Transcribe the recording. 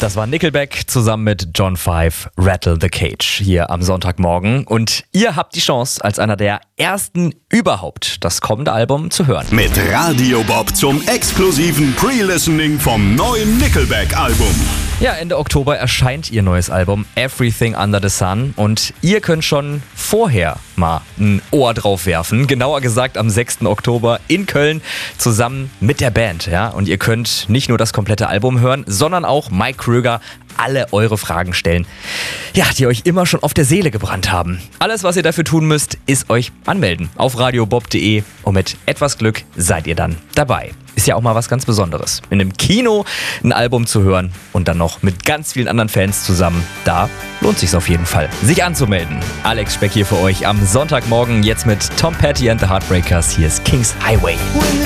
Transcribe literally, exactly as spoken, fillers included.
Das war Nickelback zusammen mit John Five, Rattle the Cage hier am Sonntagmorgen. Und ihr habt die Chance, als einer der ersten überhaupt das kommende Album zu hören. Mit Radio Bob zum exklusiven Pre-Listening vom neuen Nickelback-Album. Ja, Ende Oktober erscheint ihr neues Album Everything Under the Sun und ihr könnt schon vorher mal ein Ohr drauf werfen. Genauer gesagt am sechsten Oktober in Köln zusammen mit der Band. Ja? Und ihr könnt nicht nur das komplette Album hören, sondern auch Mike Kröger alle eure Fragen stellen, ja, die euch immer schon auf der Seele gebrannt haben. Alles, was ihr dafür tun müsst, ist euch anmelden auf radiobob punkt de und mit etwas Glück seid ihr dann dabei. Ist ja auch mal was ganz Besonderes. In einem Kino ein Album zu hören und dann noch mit ganz vielen anderen Fans zusammen. Da lohnt sich's auf jeden Fall, sich anzumelden. Alex Speck hier für euch am Sonntagmorgen, jetzt mit Tom Petty and the Heartbreakers. Hier ist King's Highway.